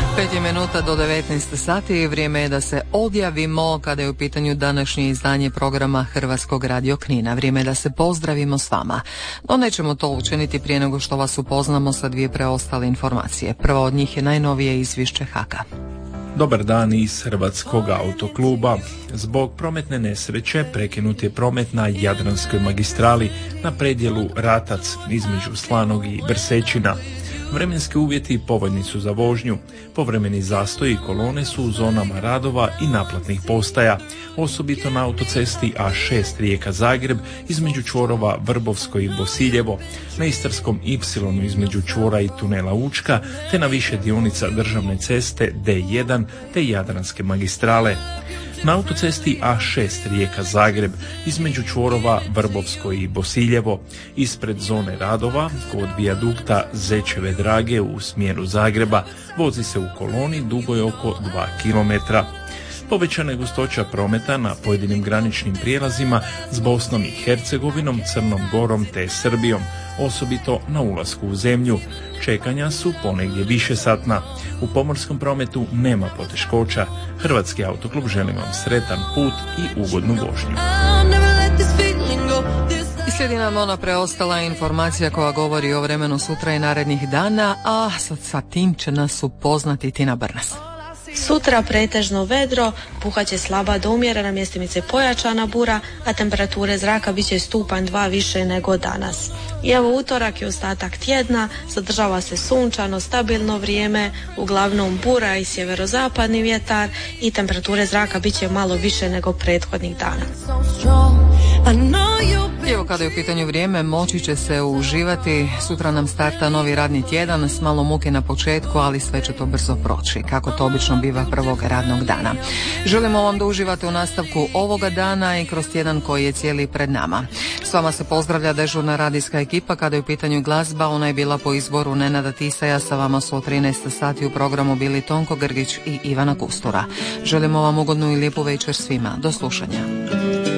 5 minuta do 19 sati i vrijeme je da se odjavimo kada je u pitanju današnje izdanje programa Hrvatskog radio Knina. Vrijeme je da se pozdravimo s vama. No nećemo to učiniti prije nego što vas upoznamo sa dvije preostale informacije. Prva od njih je najnovije izvješće HAK-a. Dobar dan iz Hrvatskog autokluba. Zbog prometne nesreće prekinut je promet na Jadranskoj magistrali na predjelu Ratac između Slanog i Brsečina. Vremenski uvjeti povoljni su za vožnju. Povremeni zastoji kolone su u zonama radova i naplatnih postaja, osobito na autocesti A6 Rijeka-Zagreb između čvorova Vrbovsko i Bosiljevo, na Istarskom Y između čvora i tunela Učka, te na više dionica državne ceste D1 te Jadranske magistrale. Na autocesti A6 Rijeka-Zagreb između čvorova Vrbovsko i Bosiljevo, ispred zone radova kod vijadukta Zečeve Drage u smjeru Zagreba, vozi se u koloni dugoj oko 2 km. Povećana je gustoća prometa na pojedinim graničnim prijelazima s Bosnom i Hercegovinom, Crnom Gorom te Srbijom, osobito na ulasku u zemlju. Čekanja su ponegdje višesatna. U pomorskom prometu nema poteškoća. Hrvatski autoklub želi vam sretan put i ugodnu vožnju. I slijedi nam ona preostala informacija koja govori o vremenu sutra i narednih dana, a sa tim će nas upoznati Tina Brnas. Sutra pretežno vedro, puhaće slaba do umjerena, mjestimice pojačana bura, a temperature zraka bit će stupanj 2 više nego danas. I evo utorak i ostatak tjedna, zadržava se sunčano, stabilno vrijeme, uglavnom bura i sjeverozapadni vjetar i temperature zraka bit će malo više nego prethodnih dana. Evo kada je u pitanju vrijeme, moći će se uživati. Sutra nam starta novi radni tjedan s malo muke na početku, ali sve će to brzo proći, kako to obično biva prvog radnog dana. Želimo vam da uživate u nastavku ovoga dana i kroz tjedan koji je cijeli pred nama. S vama se pozdravlja dežurna radijska ekipa. Kada je u pitanju glazba, ona je bila po izboru Nenada Tisaja. Sa vama su od 13 sati u programu bili Tonko Grgić i Ivana Kustura. Želimo vam ugodnu i lijepu večer svima. Do slušanja.